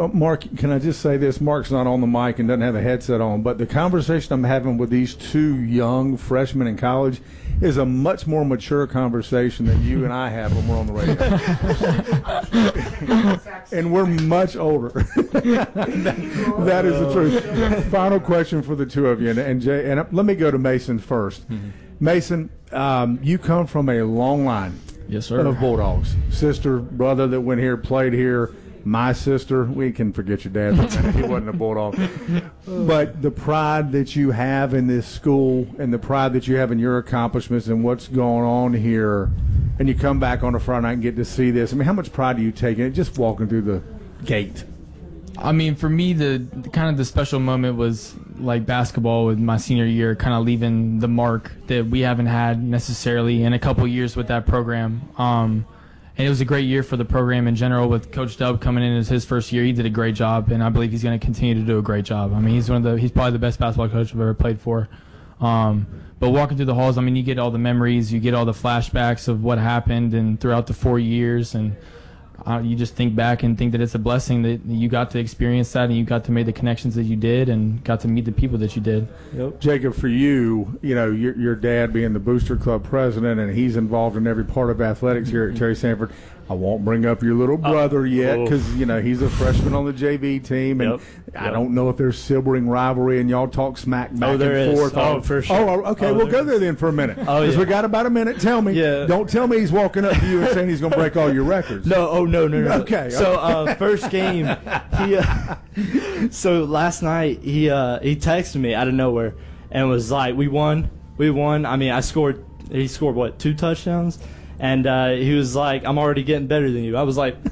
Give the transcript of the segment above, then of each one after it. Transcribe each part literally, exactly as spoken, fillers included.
Mark, can I just say this? Mark's not on the mic and doesn't have a headset on, but the conversation I'm having with these two young freshmen in college is a much more mature conversation than you and I have when we're on the radio. And we're much older. that, that is the truth. Final question for the two of you, and, and Jay, and let me go to Mason first. Mm-hmm. Mason, um, you come from a long line. Yes, sir. Of Bulldogs. Sister, brother that went here, played here. My sister, we can forget your dad for a minute. He wasn't a Bulldog. But the pride that you have in this school and the pride that you have in your accomplishments and what's going on here, and you come back on a Friday night and get to see this, I mean, how much pride do you take in it just walking through the gate? I mean, for me, the, the kind of the special moment was like basketball with my senior year, kind of leaving the mark that we haven't had necessarily in a couple years with that program. Um, and it was a great year for the program in general with Coach Dub coming in as his first year. He did a great job, and I believe he's going to continue to do a great job. I mean, he's one of the he's probably the best basketball coach I've ever played for. Um, but walking through the halls, I mean, you get all the memories, you get all the flashbacks of what happened and throughout the four years, and Uh, you just think back and think that it's a blessing that you got to experience that and you got to make the connections that you did and got to meet the people that you did. Yep. Jacob, for you, you know, your, your dad being the Booster Club president and he's involved in every part of athletics here at Terry Sanford. I won't bring up your little brother uh, yet because, oh. you know, he's a freshman on the J V team. And yep. I yep. don't know if there's sibling rivalry and y'all talk smack back oh, there and is. forth. Oh, for sure. Oh, okay. Oh, we'll there go is. there then for a minute. Oh, Because yeah. we got about a minute. Tell me. Yeah. Don't tell me he's walking up to you and saying he's going to break all your records. No, oh, no, no, no. Okay. So, uh, first game, he, uh, so last night he, uh, he texted me out of nowhere and was like, we won, we won. I mean, I scored, he scored, what, two touchdowns? And uh, he was like, I'm already getting better than you. I was like,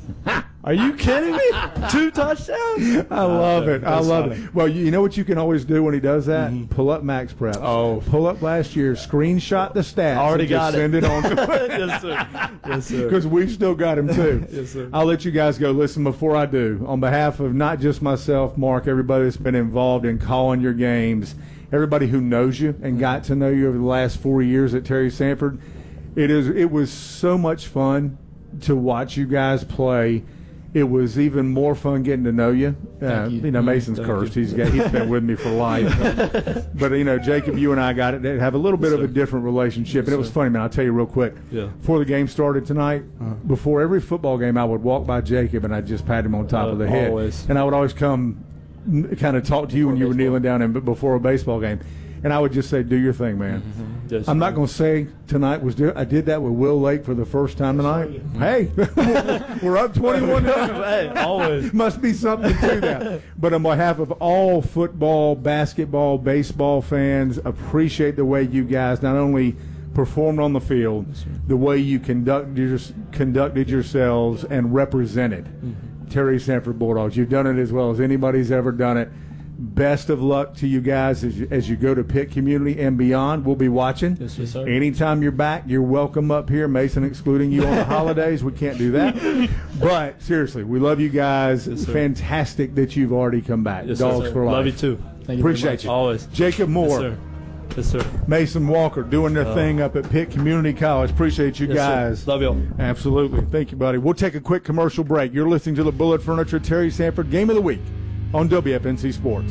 are you kidding me? Two touchdowns? I love uh, it. I love funny. it. Well, you know what you can always do when he does that? Mm-hmm. Pull up Max Prep. Oh. Pull up last year, screenshot the stats. Already and got just it. Send it on to Yes, sir. Yes, sir. Because we've still got him, too. Yes, sir. I'll let you guys go. Listen, before I do, on behalf of not just myself, Mark, everybody that's been involved in calling your games, everybody who knows you and got to know you over the last four years at Terry Sanford, it is. It was so much fun to watch you guys play. It was even more fun getting to know you. Uh, you. you know, Mason's Thank cursed. you. He's got, he's been with me for life. But, you know, Jacob, you and I got it. Have a little bit Yes, of a sir. different relationship. Yes, and it was sir. funny, man. I'll tell you real quick. Yeah. Before the game started tonight, Uh-huh. before every football game, I would walk by Jacob and I'd just pat him on top Uh, of the head. always. And I would always come kind of talk to you when you were kneeling down in, before a baseball game. And I would just say, do your thing, man. Mm-hmm. Yes, I'm sir. not going to say tonight was do- I did that with Will Lake for the first time tonight. Hey, we're up twenty-one nothing. Hey, always. Must be something to that. But on behalf of all football, basketball, baseball fans, appreciate the way you guys not only performed on the field, the way you conducted, your, conducted yourselves and represented mm-hmm. Terry Sanford Bulldogs. You've done it as well as anybody's ever done it. Best of luck to you guys as you, as you go to Pitt Community and beyond. We'll be watching. Yes, yes, sir. Anytime you're back, you're welcome up here. Mason excluding you on the holidays. We can't do that. But seriously, we love you guys. Yes, It's sir. fantastic that you've already come back. Yes, Dogs sir. for life. Love you too. Thank you very Appreciate much. you. Always. Jacob Moore. Yes, sir. Yes, sir. Mason Walker doing their Oh. thing up at Pitt Community College. Appreciate you Yes, guys. sir. Love y'all. Absolutely. Thank you, buddy. We'll take a quick commercial break. You're listening to the Bullet Furniture Terry Sanford Game of the Week on W F N C Sports.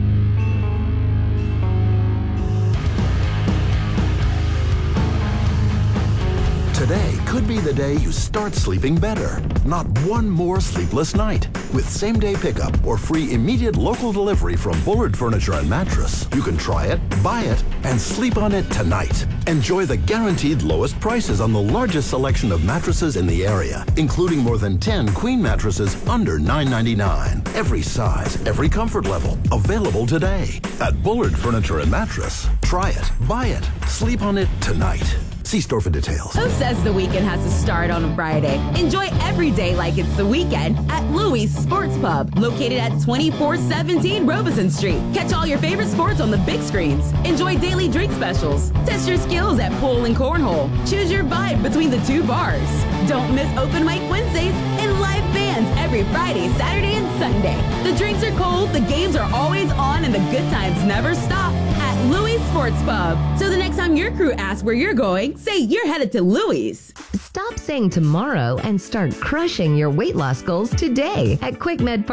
Today could be the day you start sleeping better. Not one more sleepless night. With same-day pickup or free immediate local delivery from Bullard Furniture and Mattress, you can try it, buy it, and sleep on it tonight. Enjoy the guaranteed lowest prices on the largest selection of mattresses in the area, including more than ten queen mattresses under nine ninety-nine. Every size, every comfort level, available today. At Bullard Furniture and Mattress, try it, buy it, sleep on it tonight. See store for details. Who says the weekend has to start on a Friday? Enjoy every day like it's the weekend at Louis Sports Pub, located at twenty-four seventeen Robeson Street. Catch all your favorite sports on the big screens. Enjoy daily drink specials. Test your skills at pool and cornhole. Choose your vibe between the two bars. Don't miss open mic Wednesdays and live bands every Friday, Saturday, and Sunday. The drinks are cold, the games are always on, and the good times never stop at Louis Sports Pub. So the next time your crew asks where you're going, say you're headed to Louis. Stop saying tomorrow and start crushing your weight loss goals today at Quick Med